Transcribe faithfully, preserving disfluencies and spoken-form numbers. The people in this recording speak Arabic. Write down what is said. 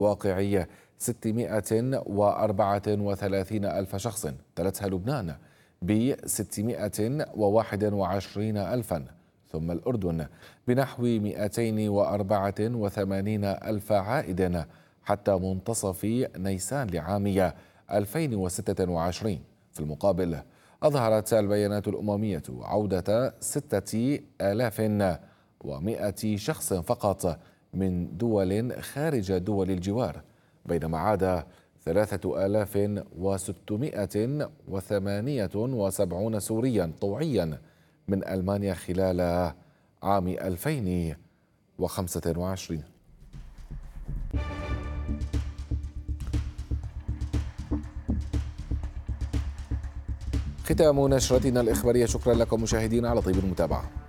واقعي ستمائة وأربعة وثلاثين ألف شخص، تلتها لبنان ب ستمائة وواحد وعشرين ألفا، ثم الأردن بنحو مائتين وأربعة وثمانين ألف عائد حتى منتصف نيسان لعام ألفين وستة وعشرين. في المقابل أظهرت البيانات الأممية عودة ستة آلاف ومائة شخص فقط من دول خارج دول الجوار، بينما عاد ثلاثة آلاف وستمائة وثمانية وسبعين سوريا طوعيا من ألمانيا خلال عام ألفين وخمسة وعشرين. ختام نشرتنا الإخبارية، شكرا لكم مشاهدينا على طيب المتابعة.